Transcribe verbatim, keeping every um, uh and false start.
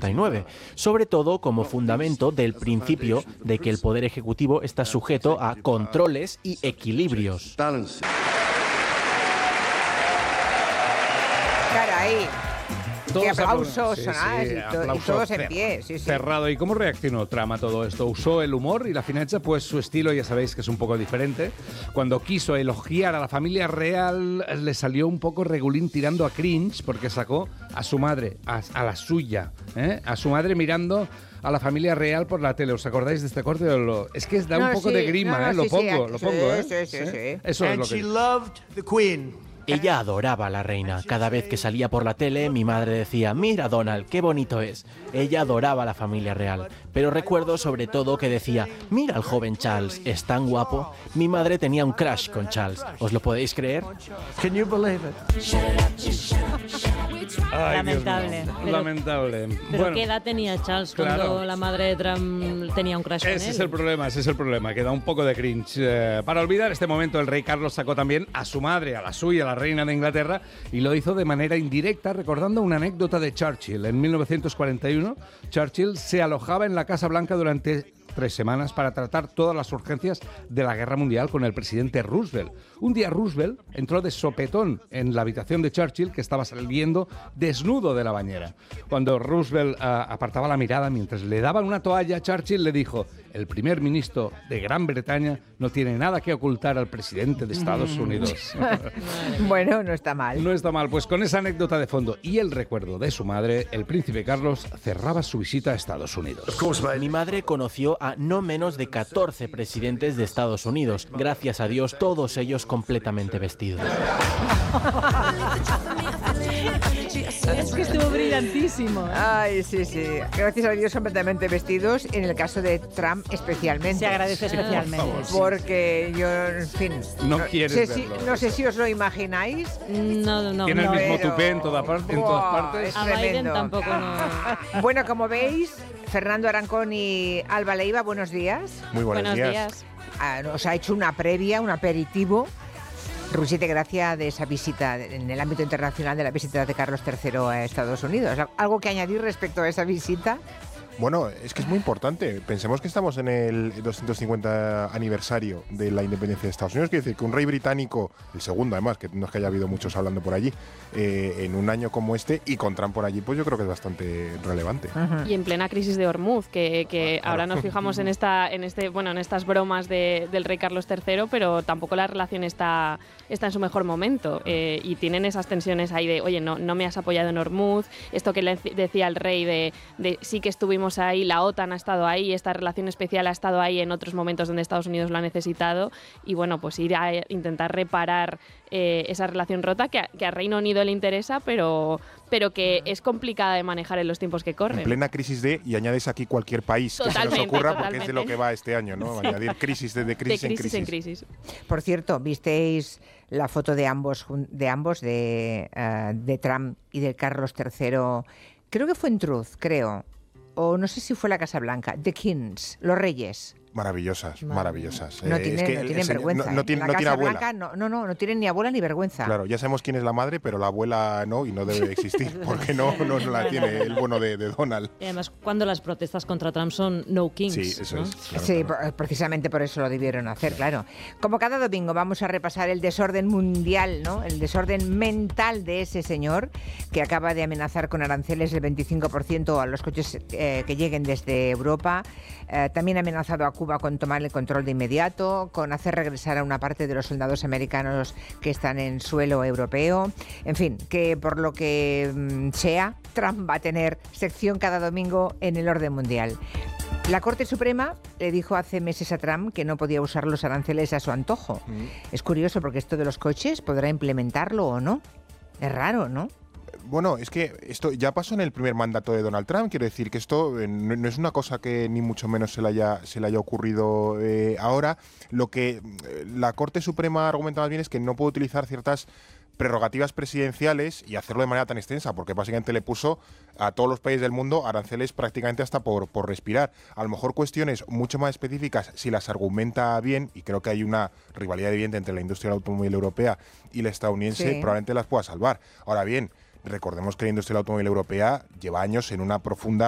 ochenta y nueve, sobre todo como fundamento del principio de que el poder ejecutivo está sujeto a controles y equilibrios. Caray. Todos y aplausos, sí, sonadas, sí, y, to- y aplausos todos en cer- pie. Sí, sí. Cerrado. ¿Y cómo reaccionó Trump a todo esto? ¿Usó el humor y la fineza? Pues su estilo ya sabéis que es un poco diferente. Cuando quiso elogiar a la familia real, le salió un poco regulín tirando a cringe porque sacó a su madre, a, a la suya, ¿eh? a su madre mirando a la familia real por la tele. ¿Os acordáis de este corte? Lo- Es que da No, un poco sí, de grima, no, no, ¿eh? Lo sí, sí, pongo, aquí- lo pongo, sí, ¿eh? sí, sí, sí. Eso es And lo she que... loved the Queen. Ella adoraba a la reina. Cada vez que salía por la tele, mi madre decía, mira Donald, qué bonito es. Ella adoraba a la familia real. Pero recuerdo sobre todo que decía, mira al joven Charles, es tan guapo. Mi madre tenía un crush con Charles. ¿Os lo podéis creer? Can you believe it? Ay, Dios Lamentable. mío. Pero- Lamentable. ¿Pero Bueno. qué edad tenía Charles cuando Claro. la madre de Trump tenía un crush con él? Ese es el problema, ese es el problema, que da un poco de cringe. Eh, para olvidar este momento, el rey Carlos sacó también a su madre, a la suya, a la reina de Inglaterra, y lo hizo de manera indirecta, recordando una anécdota de Churchill. En mil novecientos cuarenta y uno, Churchill se alojaba en la Casa Blanca durante tres semanas para tratar todas las urgencias de la guerra mundial con el presidente Roosevelt. Un día Roosevelt entró de sopetón en la habitación de Churchill, que estaba saliendo desnudo de la bañera. Cuando Roosevelt uh, apartaba la mirada mientras le daban una toalla, Churchill le dijo: el primer ministro de Gran Bretaña no tiene nada que ocultar al presidente de Estados Unidos. Bueno, no está mal. No está mal, pues con esa anécdota de fondo y el recuerdo de su madre, el príncipe Carlos cerraba su visita a Estados Unidos. Mi madre conoció a no menos de catorce presidentes de Estados Unidos. Gracias a Dios, todos ellos completamente vestidos. Es que estuvo brillantísimo. ¿eh? Ay, sí, sí. Gracias a Dios completamente vestidos, en el caso de Trump especialmente. Se agradece especialmente. Porque yo, en fin... No quieres sé si, verlo. no sé si os lo imagináis. No, no, Tiene no. el mismo pero- tupé en, toda par- en todas Buah, partes. es A Biden tremendo. tampoco no. Bueno, como veis, Fernando Arancón y Alba Leiva, buenos días. Muy buenos, Buenos días. días. Ah, nos ha hecho una previa, un aperitivo. Rusiete, gracia de esa visita en el ámbito internacional, de la visita de Carlos tercero a Estados Unidos. ¿Algo que añadir respecto a esa visita? Bueno, es que es muy importante. Pensemos que estamos en el doscientos cincuenta aniversario de la independencia de Estados Unidos. Quiere decir que un rey británico, el segundo además, que no es que haya habido muchos hablando por allí, eh, en un año como este, y con Trump por allí, pues yo creo que es bastante relevante. Y en plena crisis de Hormuz, que, que Claro. ahora nos fijamos en esta, en este, bueno, en estas bromas de- del rey Carlos tercero, pero tampoco la relación está, está en su mejor momento. Eh, y tienen esas tensiones ahí de, oye, no, no me has apoyado en Hormuz, esto que le decía el rey de, de sí que estuvimos ahí, la OTAN ha estado ahí, esta relación especial ha estado ahí en otros momentos donde Estados Unidos lo ha necesitado, y bueno, pues ir a intentar reparar eh, esa relación rota que a, que a Reino Unido le interesa, pero, pero que es complicada de manejar en los tiempos que corren. En plena crisis de, y añades aquí cualquier país que se Totalmente, nos ocurra, porque es de lo totalmente. que va este año, ¿no? Añadir crisis de, de De crisis, crisis en en crisis. crisis. Por cierto, ¿visteis la foto de ambos, jun- de, ambos de, eh, de Trump y de Carlos tercero? Creo que fue en Truth, creo. O no sé si fue la Casa Blanca. The Kings, los reyes. Maravillosas, maravillosas. No Eh, tienen, es que no el tienen señor- vergüenza. No, no ¿eh? tiene, En no la tiene Casa abuela. Blanca no, no, no, no tienen ni abuela ni vergüenza. Claro, ya sabemos quién es la madre, pero la abuela no, y no debe de existir, porque no, no la tiene el bueno de, de Donald. Y además, cuando las protestas contra Trump son no kings. Sí, eso ¿no? es. claro, Sí, claro. por- precisamente por eso lo debieron hacer, claro. Como cada domingo vamos a repasar el desorden mundial, ¿no? El desorden mental de ese señor que acaba de amenazar con aranceles del veinticinco por ciento a los coches eh, que lleguen desde Europa. Eh, también ha amenazado a Cuba con tomar el control de inmediato, con hacer regresar a una parte de los soldados americanos que están en suelo europeo. En fin, que por lo que mm, sea, Trump va a tener sección cada domingo en el orden mundial. La Corte Suprema le dijo hace meses a Trump que no podía usar los aranceles a su antojo. Es curioso porque esto de los coches podrá implementarlo o no. Es raro, ¿no? Bueno, es que esto ya pasó en el primer mandato de Donald Trump. Quiero decir que esto eh, no, no es una cosa que ni mucho menos se le haya, se le haya ocurrido eh, ahora. Lo que eh, la Corte Suprema argumenta más bien es que no puede utilizar ciertas prerrogativas presidenciales y hacerlo de manera tan extensa, porque básicamente le puso a todos los países del mundo aranceles prácticamente hasta por, por respirar. A lo mejor cuestiones mucho más específicas, si las argumenta bien, y creo que hay una rivalidad evidente entre la industria del automóvil europea y la estadounidense, Sí. probablemente las pueda salvar. Ahora bien, recordemos que la industria del automóvil europea lleva años en una profunda